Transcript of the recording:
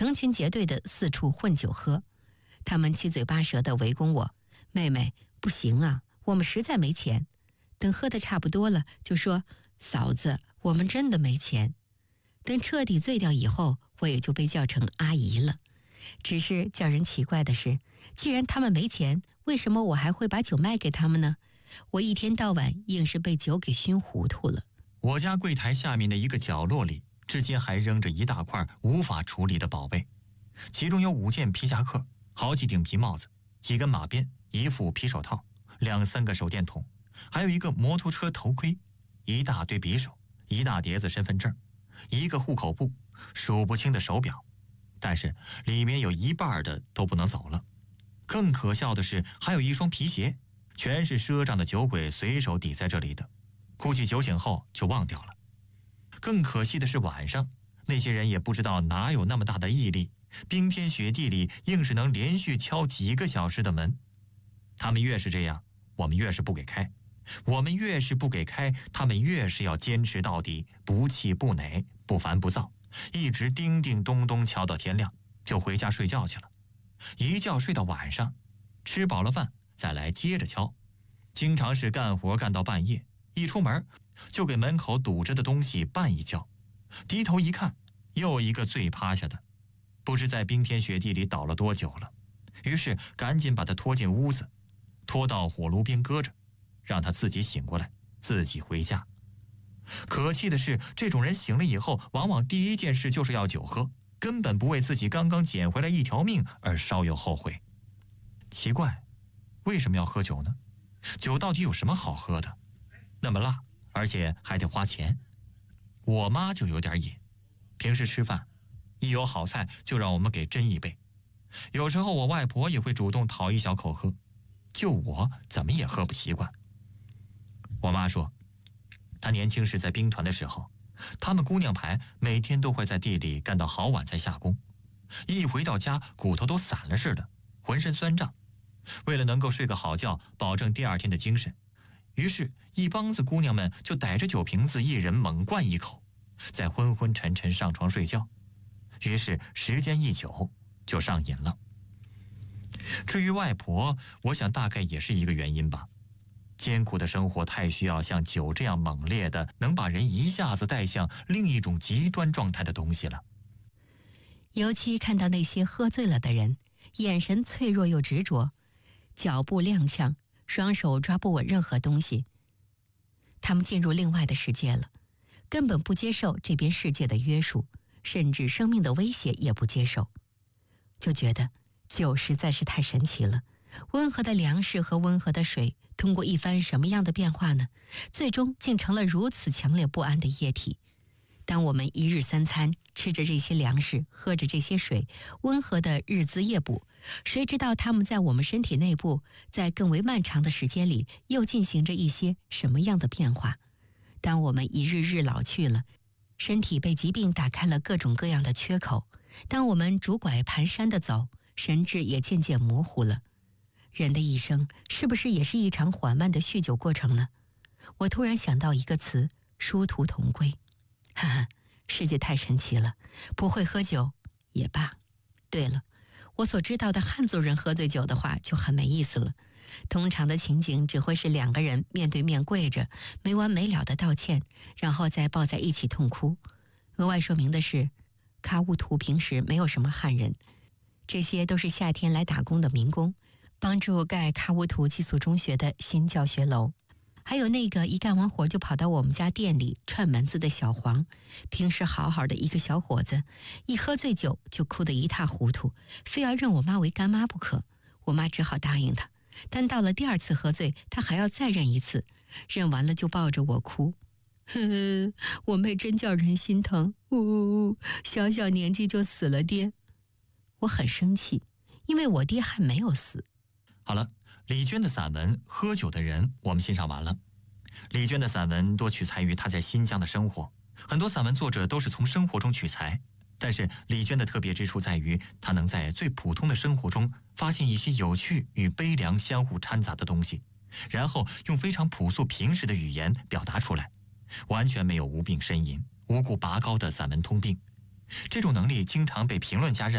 成群结队的四处混酒喝。他们七嘴八舌地围攻我，妹妹，不行啊，我们实在没钱。等喝得差不多了，就说嫂子，我们真的没钱。等彻底醉掉以后，我也就被叫成阿姨了。只是叫人奇怪的是，既然他们没钱，为什么我还会把酒卖给他们呢？我一天到晚硬是被酒给熏糊涂了。 我家柜台下面的一个角落里，至今还扔着一大块无法处理的宝贝，其中有5件皮夹克，好几顶皮帽子，几根马鞭，一副皮手套，2、3个手电筒，还有一个摩托车头盔，一大堆匕首，一大叠子身份证，一个户口簿，数不清的手表，但是里面有一半的都不能走了。更可笑的是，还有一双皮鞋，全是赊账的酒鬼随手抵在这里的，估计酒醒后就忘掉了。更可惜的是晚上，那些人也不知道哪有那么大的毅力，冰天雪地里硬是能连续敲几个小时的门。他们越是这样，我们越是不给开，我们越是不给开，他们越是要坚持到底，不气不馁，不烦不躁，一直叮叮咚咚敲到天亮，就回家睡觉去了。一觉睡到晚上，吃饱了饭再来接着敲，经常是干活干到半夜，一出门就给门口堵着的东西绊一跤，低头一看，又一个醉趴下的，不知在冰天雪地里倒了多久了。于是赶紧把他拖进屋子，拖到火炉边搁着，让他自己醒过来，自己回家。可气的是，这种人醒了以后，往往第一件事就是要酒喝，根本不为自己刚刚捡回来一条命而稍有后悔。奇怪，为什么要喝酒呢？酒到底有什么好喝的？那么辣，而且还得花钱。我妈就有点瘾，平时吃饭一有好菜就让我们给斟一杯，有时候我外婆也会主动讨一小口喝，就我怎么也喝不习惯。我妈说，她年轻时在兵团的时候，他们姑娘排每天都会在地里干到好晚才下工，一回到家骨头都散了似的，浑身酸胀。为了能够睡个好觉，保证第二天的精神，于是一帮子姑娘们就逮着酒瓶子，一人猛灌一口，再昏昏沉沉上床睡觉。于是时间一久就上瘾了。至于外婆，我想大概也是一个原因吧。艰苦的生活太需要像酒这样猛烈的，能把人一下子带向另一种极端状态的东西了。 尤其看到那些喝醉了的人，眼神脆弱又执着，脚步踉跄，双手抓不稳任何东西。他们进入另外的世界了，根本不接受这边世界的约束，甚至生命的威胁也不接受。就觉得酒实在是太神奇了，温和的粮食和温和的水，通过一番什么样的变化呢？最终竟成了如此强烈不安的液体。当我们一日3餐吃着这些粮食，喝着这些水，温和的日滋夜补，谁知道他们在我们身体内部，在更为漫长的时间里，又进行着一些什么样的变化？当我们一日日老去了，身体被疾病打开了各种各样的缺口，当我们拄拐蹒跚地走，神志也渐渐模糊了。人的一生是不是也是一场缓慢的酗酒过程呢？我突然想到一个词，殊途同归。哈哈，世界太神奇了，不会喝酒也罢。对了，我所知道的汉族人喝醉酒的话就很没意思了。通常的情景只会是2个人面对面跪着，没完没了的道歉，然后再抱在一起痛哭。额外说明的是，喀乌图平时没有什么汉人，这些都是夏天来打工的民工，帮助盖喀乌图寄宿中学的新教学楼。还有那个一干完活就跑到我们家店里串门子的小黄，平时好好的一个小伙子，一喝醉酒就哭得一塌糊涂，非要认我妈为干妈不可。我妈只好答应他，但到了第2次喝醉，他还要再认一次，认完了就抱着我哭。呵呵，我妹真叫人心疼，小小年纪就死了爹。我很生气，因为我爹还没有死。 好了，李娟的散文《喝酒的人》我们欣赏完了。李娟的散文多取材于她在新疆的生活，很多散文作者都是从生活中取材，但是李娟的特别之处在于，她能在最普通的生活中发现一些有趣与悲凉相互掺杂的东西，然后用非常朴素平实的语言表达出来，完全没有无病呻吟、无故拔高的散文通病。这种能力经常被评论家认为